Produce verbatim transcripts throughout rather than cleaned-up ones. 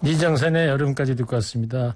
이정선의 여름까지 듣고 왔습니다.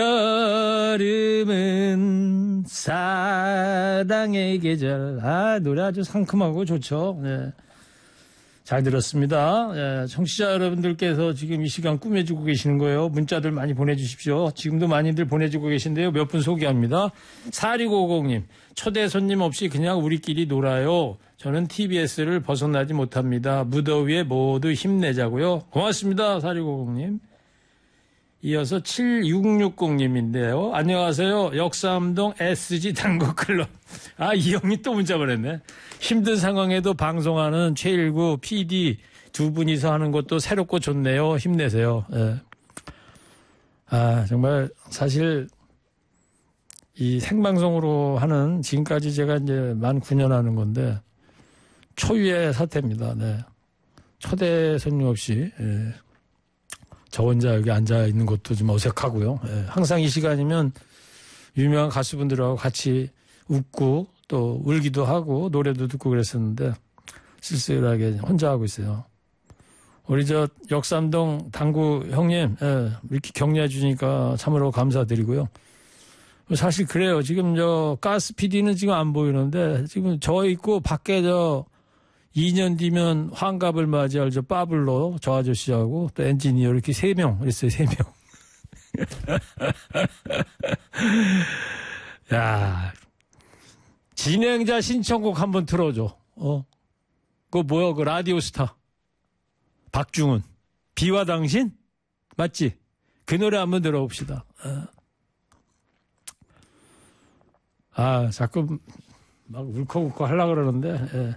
여름은 사랑의 계절. 아, 노래 아주 상큼하고 좋죠. 네. 잘 들었습니다. 예, 청취자 여러분들께서 지금 이 시간 꾸며주고 계시는 거예요. 문자들 많이 보내주십시오. 지금도 많이들 보내주고 계신데요. 몇 분 소개합니다. 사육오공님, 초대 손님 없이 그냥 우리끼리 놀아요. 저는 티비에스를 벗어나지 못합니다. 무더위에 모두 힘내자고요. 고맙습니다. 사육오공님. 이어서 칠육육공님인데요. 안녕하세요. 역삼동 에스지 당구클럽. 아, 이 형이 또 문자 보냈네. 힘든 상황에도 방송하는 최일구 피디 두 분이서 하는 것도 새롭고 좋네요. 힘내세요. 예. 아, 정말 사실 이 생방송으로 하는 지금까지 제가 이제 만 구 년 하는 건데 초유의 사태입니다. 네. 초대 손님 없이. 예. 저 혼자 여기 앉아 있는 것도 좀 어색하고요. 예, 항상 이 시간이면 유명한 가수분들하고 같이 웃고 또 울기도 하고 노래도 듣고 그랬었는데 쓸쓸하게 혼자 하고 있어요. 우리 저 역삼동 당구 형님, 예, 이렇게 격려해 주니까 참으로 감사드리고요. 사실 그래요. 지금 저 가스 피디는 지금 안 보이는데 지금 저 있고 밖에 저 이 년 뒤면 환갑을 맞이할 저 빠블로 저 아저씨하고 또 엔지니어 이렇게 세 명 있어요. 세 명. 야, 진행자 신청곡 한번 틀어줘. 어, 그거 뭐야? 그 라디오 스타 박중훈. 비와 당신 맞지? 그 노래 한번 들어봅시다. 어. 아, 자꾸 막 울컥울컥 하려고 그러는데. 예.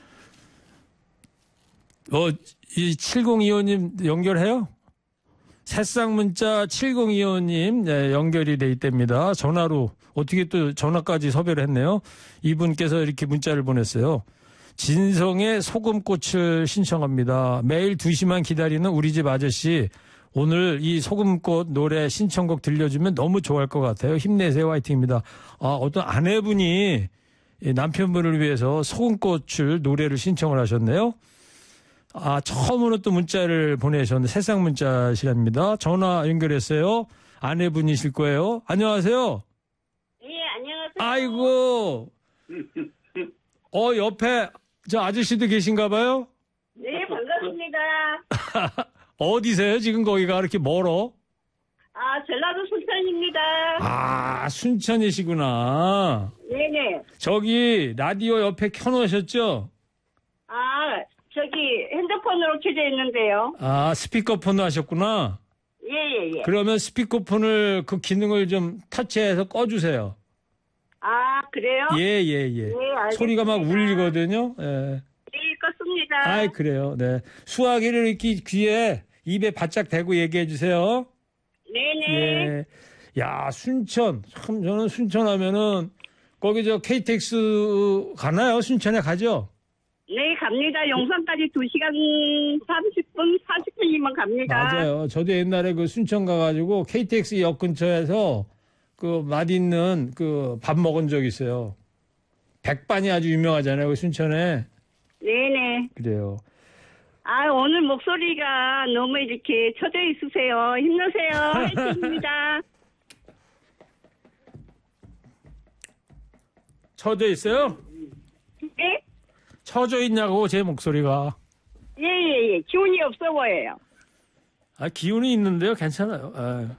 어, 이 칠공이오님 연결해요? 새싹 문자 칠공이오님 네, 연결이 돼 있답니다. 전화로 어떻게 또 전화까지 섭외를 했네요. 이분께서 이렇게 문자를 보냈어요. 진성의 소금꽃을 신청합니다. 매일 두 시만 기다리는 우리 집 아저씨 오늘 이 소금꽃 노래 신청곡 들려주면 너무 좋아할 것 같아요. 힘내세요. 화이팅입니다. 아, 어떤 아내분이 남편분을 위해서 소금꽃을 노래를 신청을 하셨네요. 아, 처음으로 또 문자를 보내셨는데 새싹 문자시랍니다. 전화 연결했어요. 아내분이실 거예요. 안녕하세요. 예, 안녕하세요. 아이고. 어, 옆에 저 아저씨도 계신가 봐요? 네, 반갑습니다. 어디세요? 지금 거기가 그렇게 멀어? 아, 전라도 순천입니다. 아, 순천이시구나. 네네. 저기 라디오 옆에 켜놓으셨죠? 아, 저기 핸드폰으로 켜져 있는데요. 아, 스피커폰도 하셨구나. 예, 예, 예. 그러면 스피커폰을 그 기능을 좀 터치해서 꺼주세요. 아, 그래요? 예, 예, 예. 네, 알겠습니다. 소리가 막 울리거든요. 예. 네, 껐습니다. 아이, 그래요. 네. 수화기를 이렇게 귀에, 입에 바짝 대고 얘기해 주세요. 네네. 예. 야, 순천. 참, 저는 순천 하면은, 거기 저 케이티엑스 가나요? 순천에 가죠? 네, 갑니다. 용산까지 두 시간 삼십 분, 사십 분이면 갑니다. 맞아요. 저도 옛날에 그 순천 가가지고 케이티엑스 역 근처에서 그 맛있는 그 밥 먹은 적 있어요. 백반이 아주 유명하잖아요. 그 순천에. 네네. 그래요. 아, 오늘 목소리가 너무 이렇게 쳐져 있으세요. 힘내세요. 화이팅입니다. 쳐져 있어요? 네? 쳐져 있냐고, 제 목소리가. 예, 예, 예. 기운이 없어 보여요. 아, 기운이 있는데요. 괜찮아요.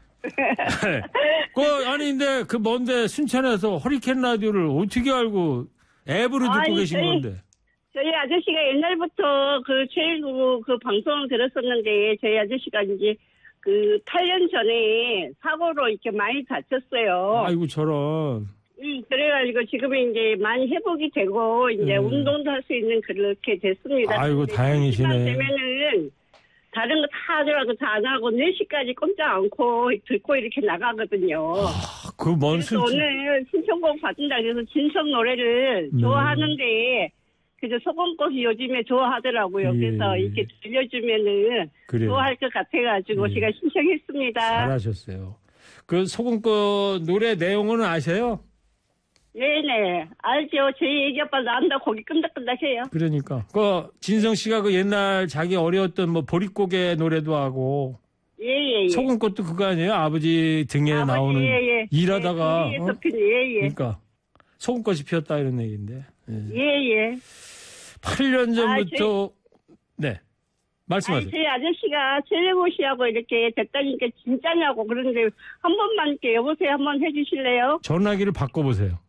그, 아니, 근데 그 뭔데 순천에서 허리케인 라디오를 어떻게 알고 앱으로 듣고 아니, 계신 저희, 건데? 저희 아저씨가 옛날부터 그 최일구 그 방송을 들었었는데 저희 아저씨가 이제 그 팔 년 전에 사고로 이렇게 많이 다쳤어요. 아이고, 저런. 음, 그래가지고 지금은 이제 많이 회복이 되고 이제 음. 운동도 할 수 있는 그렇게 됐습니다. 아이고, 다행이시네. 되면은 다른 거 다 하더라도 다 안 하고 네 시까지 꼼짝 않고 듣고 이렇게 나가거든요. 아, 그 먼 그래서 순천. 오늘 신청곡 받은다 그래서 진성 노래를 네. 좋아하는데 그래서 소금꽃이 요즘에 좋아하더라고요. 예. 그래서 이렇게 들려주면은 그래요. 좋아할 것 같아가지고 예. 제가 신청했습니다. 잘하셨어요. 그 소금꽃 노래 내용은 아세요? 네네 알죠. 저희 애기 아빠 나온다 고기 끈덕끈덕해요. 그러니까. 그 진성 씨가 그 옛날 자기 어려웠던 뭐 보릿고개 노래도 하고. 예예 예, 예. 속은 것도 그거 아니에요? 아버지 등에 아버지, 나오는 예, 예. 일하다가 예, 어? 예, 예, 예. 그러니까 속은꽃이 피었다 이런 얘기인데. 예. 예, 예. 팔 년 전부터 네 아니, 말씀하세요. 저희 아저씨가 셀레고시하고 이렇게 됐다니까 진짜냐고 그러는데 한 번만 이렇게 여보세요 한번 해주실래요? 전화기를 바꿔보세요.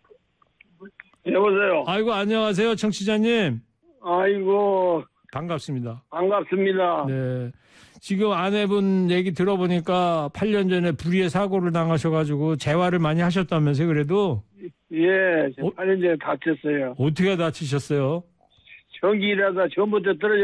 여보세요. 아이고 안녕하세요 청취자님. 아이고 반갑습니다. 반갑습니다. 네. 지금 아내분 얘기 들어보니까 팔 년 전에 불의의 사고를 당하셔가지고 재활을 많이 하셨다면서요, 그래도? 예, 어? 팔 년 전에 다쳤어요. 어떻게 다치셨어요? 전기 일하다 전부터 떨어져